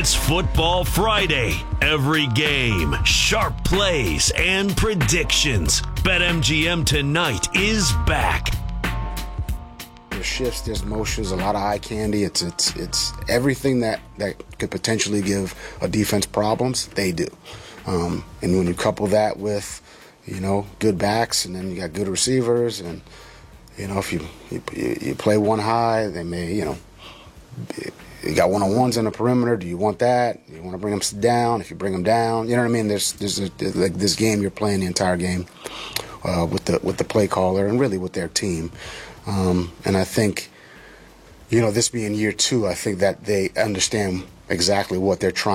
It's Football Friday. Every game, sharp plays, and predictions. BetMGM tonight is back. There's shifts, there's motions, a lot of eye candy. It's everything that could potentially give a defense problems, they do. And when you couple that with, good backs, and then you got good receivers, and if you play one high, they may, you got one-on-ones on the perimeter. Do you want that? Do you want to bring them down? If you bring them down, you know what I mean. There's like this game, you're playing the entire game with the play caller and really with their team. And I think, this being year 2, I think that they understand exactly what they're trying